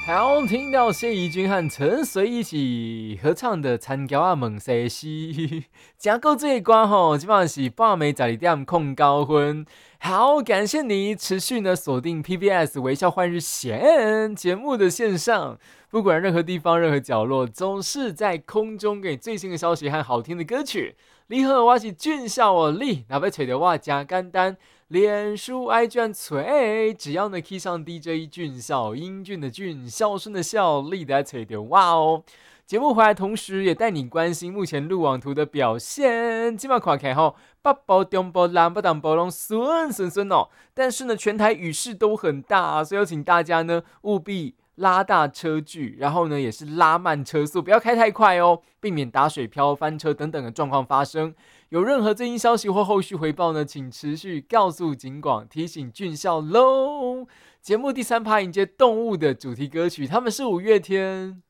好，听到谢怡君和陈随一起合唱的《田桥仔问西施》，真够这一关吼，基本上是8:12控高分。好，感谢你持续呢锁定 PBS 微笑换日线节目的线上，不管任何地方、任何角落，总是在空中给最新的消息和好听的歌曲。你好，我是俊孝哦，你若要找到我真简单。脸书 IG 找，只要呢 key 上 DJ 俊孝，英俊的俊，孝顺的孝，你就会找到我哦。节目回来同时也带你关心目前路网图的表现。今晚看起来吼，北部、中部、南部、东部拢顺哦，但是呢，全台雨势都很大，所以有请大家呢务必拉大车距，然后呢也是拉慢车速，不要开太快哦，避免打水漂、翻车等等的状况发生。有任何最新消息或后续回报呢，请持续告诉警广，提醒俊孝喽。节目第3趴迎接动物的主题歌曲，他们是五月天。